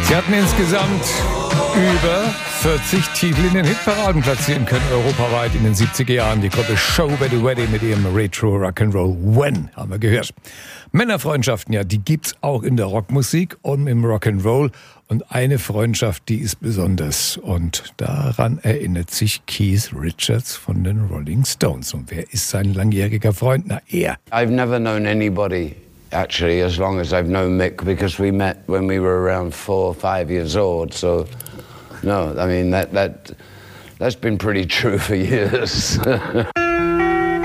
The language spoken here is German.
Sie hatten insgesamt über 40 Titel in den Hitparaden platzieren können, europaweit in den 70er Jahren. Die Gruppe Show by the Wedding mit ihrem Retro Rock'n'Roll When, haben wir gehört. Männerfreundschaften, ja, die gibt's auch in der Rockmusik und im Rock'n'Roll. Und eine Freundschaft, die ist besonders. Und daran erinnert sich Keith Richards von den Rolling Stones. Und wer ist sein langjähriger Freund? Na, er. I've never known anybody actually as long as I've known Mick, because we met when we were around 4 or 5 years old. So, no, I mean, that's been pretty true for years.